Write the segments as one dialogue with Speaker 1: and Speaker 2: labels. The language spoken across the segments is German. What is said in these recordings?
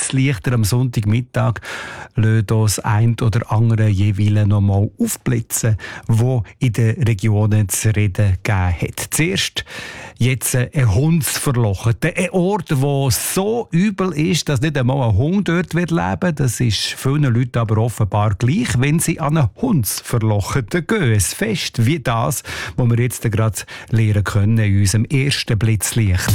Speaker 1: Blitzlichter am Sonntagmittag lassen das ein oder andere jeweils noch mal aufblitzen, wo in den Regionen zu reden gegeben hat. Zuerst jetzt ein Hundsverlochete, ein Ort, wo so übel ist, dass nicht einmal ein Hund dort leben wird. Das ist vielen Leuten aber offenbar gleich, wenn sie an einen Hundsverlocheten gehen. Ein Fest wie das, das wir jetzt gerade lernen können in unserem ersten Blitzlicht.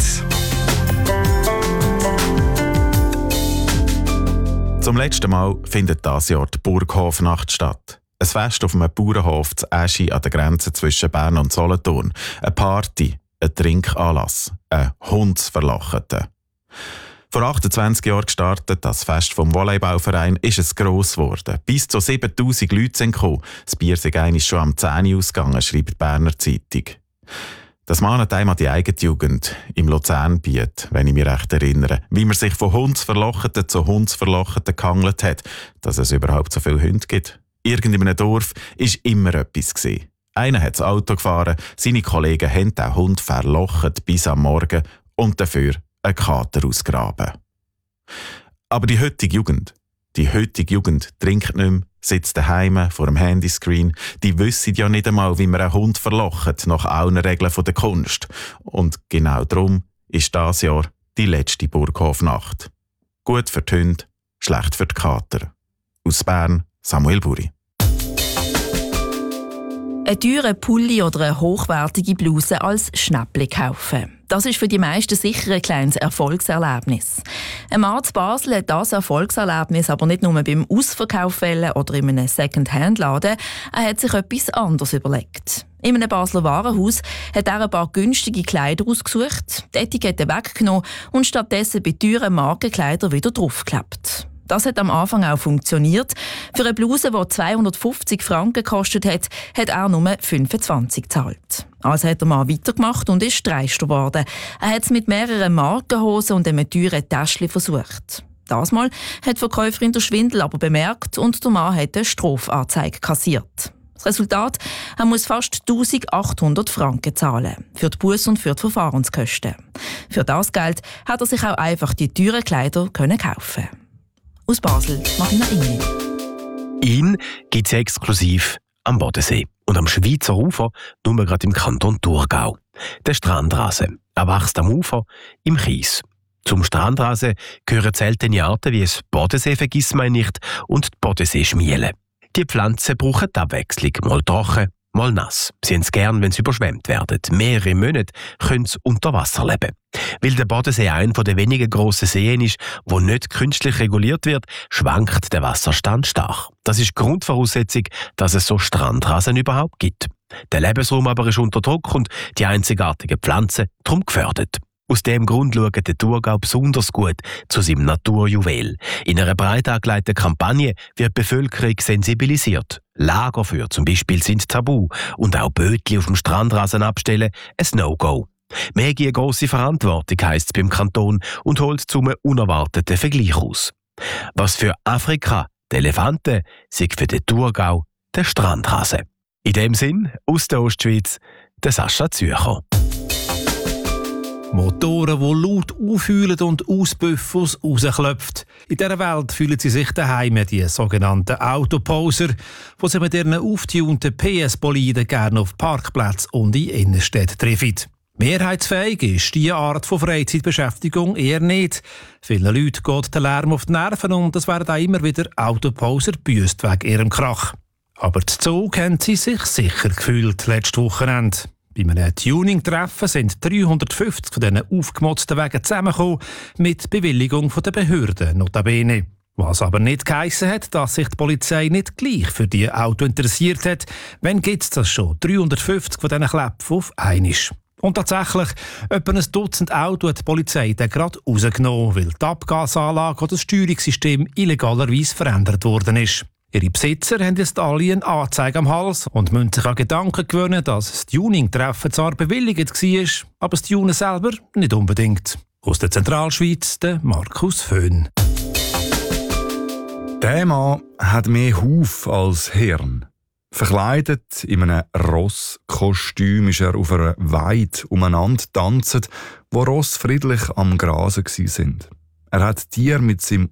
Speaker 2: Zum letzten Mal findet dieses Jahr die Burghofnacht statt. Ein Fest auf einem Bauernhof zu Eschi an der Grenze zwischen Bern und Solothurn. Eine Party, ein Trinkanlass, ein Hundsverlochete. Vor 28 Jahren gestartet, das Fest vom Volleyballverein, ist es gross geworden. Bis zu 7000 Leute sind gekommen. Das Bier sei einmal schon am 10 Uhr ausgegangen, schreibt die Berner Zeitung. Das mahnt einmal die eigene Jugend im Luzernbiet, wenn ich mich recht erinnere. Wie man sich von Hundsverlocheten zu Hundsverlocheten gehangelt hat, dass es überhaupt so viele Hunde gibt. Irgend in einem Dorf war immer etwas. Einer hat das Auto gefahren, seine Kollegen haben den Hund verlocht bis am Morgen und dafür einen Kater ausgraben. Aber die heutige Jugend trinkt nicht mehr, sitzt daheim vor dem Handyscreen. Die wissen ja nicht einmal, wie man einen Hund verlocht, nach allen Regeln der Kunst. Und genau darum ist dieses Jahr die letzte Burghofnacht. Gut für die Hunde, schlecht für die Kater. Aus Bern, Samuel Buri.
Speaker 3: Ein teurer Pulli oder eine hochwertige Bluse als Schnäppchen kaufen. Das ist für die meisten sicher ein kleines Erfolgserlebnis. Ein Mann zu Basel hat das Erfolgserlebnis aber nicht nur beim Ausverkauf oder in einem Second-Hand-Laden. Er hat sich etwas anderes überlegt. In einem Basler Warenhaus hat er ein paar günstige Kleider ausgesucht, die Etikette weggenommen und stattdessen bei teuren Markenkleidern wieder draufgeklebt. Das hat am Anfang auch funktioniert. Für eine Bluse, die 250 Franken gekostet hat, hat er nur 25 gezahlt. Also hat der Mann weitergemacht und ist dreister geworden. Er hat es mit mehreren Markenhosen und einem teuren Täschchen versucht. Das Mal hat die Verkäuferin den Schwindel aber bemerkt und der Mann hat eine Strafanzeige kassiert. Das Resultat: er muss fast 1800 Franken zahlen. Für die Busse und für die Verfahrenskosten. Für das Geld hat er sich auch einfach die teuren Kleider kaufen. Aus Basel, Martina Ingli.
Speaker 4: Ihn gibt es exklusiv am Bodensee und am Schweizer Ufer, nur gerade im Kanton Thurgau. Der Strandrasen. Er wächst am Ufer im Kies. Zum Strandrasen gehören seltene Arten wie das Bodensee-Vergissmeinnicht und die Bodensee-Schmiele. Die Pflanzen brauchen die Abwechslung, mal trocken, mal nass. Sie haben es gern, wenn sie überschwemmt werden. Mehrere Monate können sie unter Wasser leben. Weil der Bodensee einer der wenigen grossen Seen ist, wo nicht künstlich reguliert wird, schwankt der Wasserstand stark. Das ist die Grundvoraussetzung, dass es so Strandrasen überhaupt gibt. Der Lebensraum aber ist unter Druck und die einzigartigen Pflanzen darum gefördert. Aus diesem Grund schaut der Thurgau besonders gut zu seinem Naturjuwel. In einer breit angelegten Kampagne wird die Bevölkerung sensibilisiert. Lagerfeuer zum Beispiel sind tabu und auch Bötli auf dem Strandrasen abstellen ein No-Go. Man hat eine grosse Verantwortung, heisst es beim Kanton, und holt zum unerwarteten Vergleich aus. Was für Afrika der Elefanten, sei für den Thurgau der Strandrasen. In dem Sinn, aus der Ostschweiz, der Sascha Zürcher.
Speaker 1: Motoren, die laut aufheulen und Auspuffs rausklopfen. In dieser Welt fühlen sie sich daheim, die sogenannten Autoposer, die sich mit ihren auftunten PS-Boliden gerne auf Parkplätzen und in Innenstädten treffen. Mehrheitsfähig ist diese Art von Freizeitbeschäftigung eher nicht. Vielen Leuten geht der Lärm auf die Nerven und es werden auch immer wieder Autoposer gebüsst wegen ihrem Krach. Aber die Zug haben sie sich sicher gefühlt letztes Wochenende. Bei einem Tuning-Treffen sind 350 von diesen aufgemotzten Wegen zusammengekommen, mit Bewilligung der Behörden, notabene. Was aber nicht geheissen hat, dass sich die Polizei nicht gleich für die Auto interessiert hat, wenn gibt es das schon 350 von diesen Kläpfen auf einmal. Und tatsächlich, etwa ein Dutzend Autos hat die Polizei dann gerade rausgenommen, weil die Abgasanlage oder das Steuerungssystem illegalerweise verändert worden ist. Ihre Besitzer haben jetzt alle eine Anzeige am Hals und müssen sich an Gedanken gewöhnen, dass das Tuning-Treffen zwar bewilligt war, aber das Tunen selber nicht unbedingt. Aus der Zentralschweiz, der Markus Föhn.
Speaker 5: Der Mann hat mehr Huf als Hirn. Verkleidet in einem Rosskostüm ist er auf einer Weide umeinander tanzt, wo Ross friedlich am Grasen waren. Er hat Tiere mit seinem